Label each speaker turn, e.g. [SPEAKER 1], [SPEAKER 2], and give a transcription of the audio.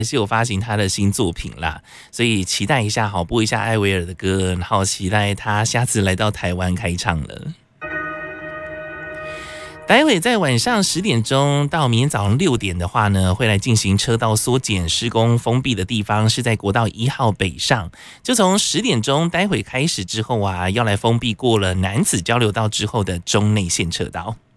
[SPEAKER 1] 是有发行他的新作品啦，所以期待一下，好播一下艾薇儿的歌，然后期待他下次来到台湾开唱了。待会在晚上10点钟到明天早上6点的话呢，会来进行车道缩减施工封闭的地方是在国道1号北上，就从10点钟待会开始之后啊，要来封闭过了楠梓交流道之后的中内线车道。